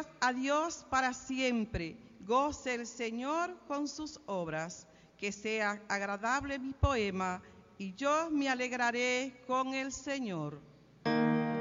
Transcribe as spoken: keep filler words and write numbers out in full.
Gloria a Dios para siempre. Goce el Señor con sus obras. Que sea agradable mi poema y yo me alegraré con el Señor.